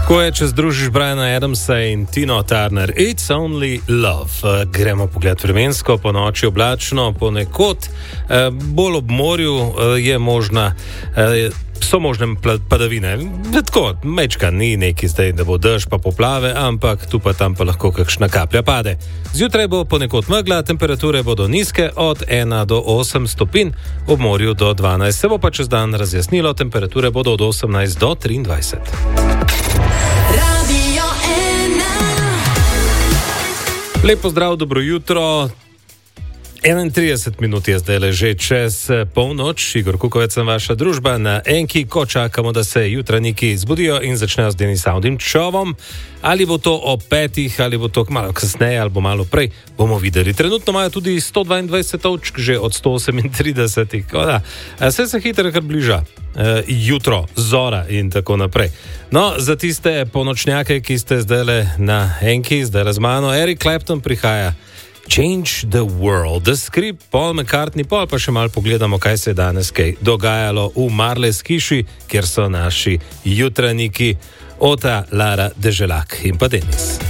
Ko je, če združiš Briana Adamsa in Tino Turner, It's Only Love. Gremo pogled vremensko, po noči oblačno, ponekod, bolj ob morju so možne padavine. Tako, mečka ni neki zdaj, da bo dež pa poplave, ampak tu pa tam pa lahko kakšna kaplja pade. Zjutraj bo ponekod megla, temperature bodo nizke od 1 do 8 stopinj, ob morju do 12. Se bo pa čez dan razjasnilo, temperature bodo od 18 do 23. Lepo zdrav, dobro jutro. 31 minut je zdaj leže čez polnoč. Igor Kukovec sem vaša družba na Enki, ko čakamo, da se jutranjiki zbudijo in začnejo z Denis Avdim Čovom. Ali bo to ob 5, ali bo to malo kasneje, ali bo malo prej, bomo videli. Trenutno imajo tudi 122 točk, že od 138. Vse se hitro kar bliža. Jutro, zora in tako naprej. No, za tiste ponočnjake, ki ste zdaj na Enki, zdaj z mano, Eric Clapton prihaja. Change the World, The Script, Paul McCartney, pa še malo pogledamo, kaj se je danes dogajalo v Marles hiši, kjer so naši jutranjiki Ota, Lara, Deželak in pa Denis.